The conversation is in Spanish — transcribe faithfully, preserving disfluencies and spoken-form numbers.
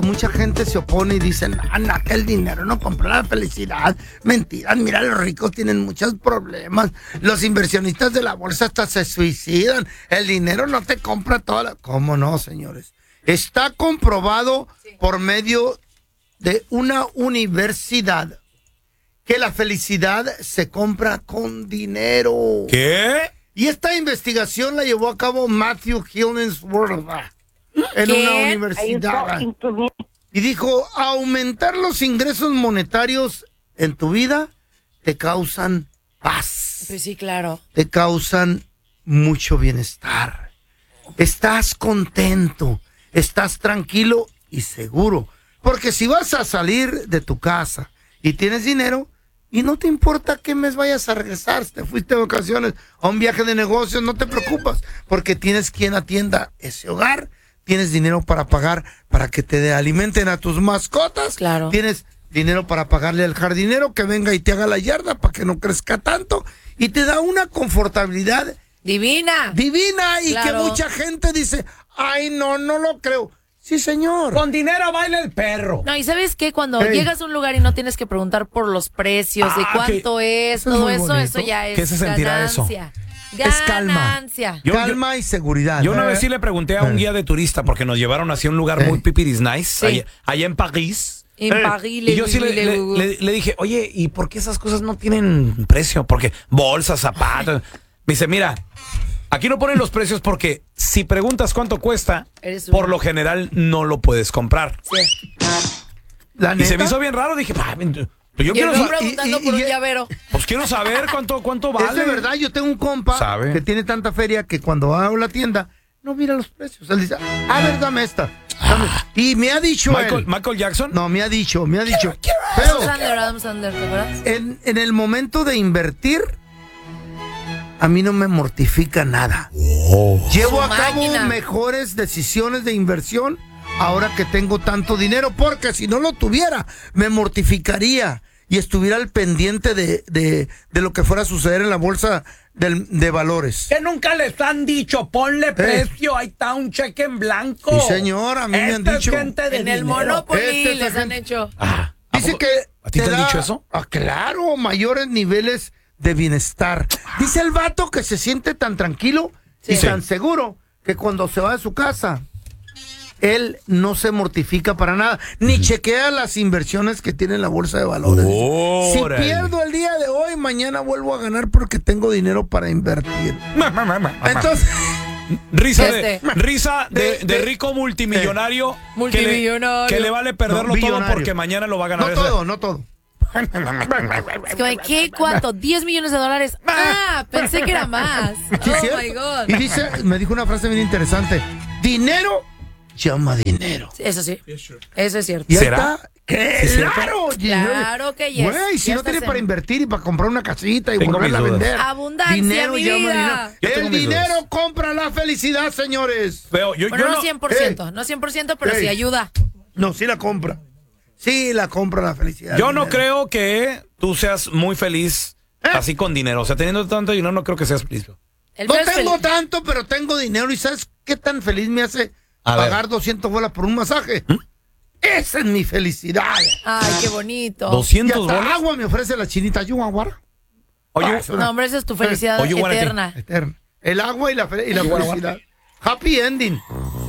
mucha gente se opone y dicen, anda, que el dinero no compra la felicidad. Mentiras, mira, los ricos tienen muchos problemas. Los inversionistas de la bolsa hasta se suicidan. El dinero no te compra toda la... ¿Cómo no, señores? Está comprobado sí. por medio de una universidad que la felicidad se compra con dinero. ¿Qué? Y esta investigación la llevó a cabo Matthew Hillingsworth en ¿Qué? una universidad. Y dijo, aumentar los ingresos monetarios en tu vida te causan paz. Pues sí, claro. Te causan mucho bienestar. Estás contento, estás tranquilo y seguro. Porque si vas a salir de tu casa y tienes dinero, y no te importa qué mes vayas a regresar, si te fuiste de vacaciones a un viaje de negocios, no te preocupas, porque tienes quien atienda ese hogar, tienes dinero para pagar para que te alimenten a tus mascotas, claro. Tienes dinero para pagarle al jardinero que venga y te haga la yarda para que no crezca tanto, y te da una confortabilidad divina, divina, y claro. que mucha gente dice, ay, no, no lo creo. Sí, señor. Con dinero baila el perro. No, y ¿sabes qué? Cuando hey. llegas a un lugar y no tienes que preguntar por los precios, ah, de cuánto que, es, todo es eso, eso ya es ¿Qué se sentirá ganancia. Eso? Ganancia. Es calma. Yo, calma yo, y seguridad. Yo una vez sí le pregunté a un guía de turista porque nos llevaron hacia un lugar hey. muy pipiris nice, sí. allá, allá en París. En eh, París. Y yo sí le, le, le, le dije, oye, ¿y por qué esas cosas no tienen precio? Porque bolsas, zapatos. Me dice, mira, aquí no ponen los precios porque si preguntas cuánto cuesta, por lo general no lo puedes comprar. Sí. ¿La y se me hizo bien raro, dije, ah, yo y quiero saber, preguntando y, y, por y, un llavero. Pues quiero saber cuánto cuánto vale. Es de verdad, yo tengo un compa ¿Sabe? que tiene tanta feria que cuando va a la tienda no mira los precios. Él dice, a ver, dame esta. Dame. Y me ha dicho Michael, él, Michael Jackson. No, me ha dicho, me ha dicho. Pero Sandler, Adam Sandler, ¿te acuerdas? En, en el momento de invertir, a mí no me mortifica nada. Oh. Llevo a cabo máquina. mejores decisiones de inversión ahora que tengo tanto dinero, porque si no lo tuviera, me mortificaría y estuviera al pendiente de, de, de lo que fuera a suceder en la bolsa de, de valores. Que nunca les han dicho, ponle eh. precio, ahí está un cheque en blanco. Sí, señor, a mí Esta me han dicho. Es gente de en dinero. el Monopoly este les han hecho. Ah, dice que ¿A ti te, te han da, dicho eso? Ah, claro, mayores niveles de bienestar. Dice el vato que se siente tan tranquilo sí. y tan seguro que cuando se va de su casa, él no se mortifica para nada, ni chequea las inversiones que tiene en la bolsa de valores. Oh, si órale. pierdo el día de hoy, mañana vuelvo a ganar porque tengo dinero para invertir. Entonces, risa de risa de, de, de rico multimillonario, eh, multimillonario. Que, le, que le vale perderlo no, todo porque mañana lo va a ganar. No todo, no todo. Es que, ¿qué? ¿Cuánto? ¿diez millones de dólares? Ah, pensé que era más. Sí, oh ¿cierto? my God. Y dice, me dijo una frase bien interesante. Dinero llama dinero. Eso sí. Eso es cierto. ¿Y ¿Será? ¿Qué? ¿Sí, claro. Claro que yes. Güey, si ya no tiene en... para invertir y para comprar una casita y tengo volverla a vender. Abundancia, dinero mi llama vida. dinero. El dinero dudas. compra la felicidad, señores. Pero yo, bueno, yo no no cien por ciento, hey. no cien por ciento, pero hey. sí ayuda. No, sí la compra. Sí la compra la felicidad. Yo no creo que tú seas muy feliz ¿Eh? así con dinero. O sea, teniendo tanto dinero no creo que seas feliz. El no tengo feliz. tanto, pero tengo dinero. ¿Y sabes qué tan feliz me hace a pagar ver. doscientos bolas por un masaje? ¿Mm? Esa es mi felicidad. Ay, qué bonito. doscientos y hasta bolas. agua me ofrece la chinita. You want water? Oye, oh, no, hombre, esa es tu felicidad eh, eterna. eterna. El agua y la, fe y la felicidad. Happy ending.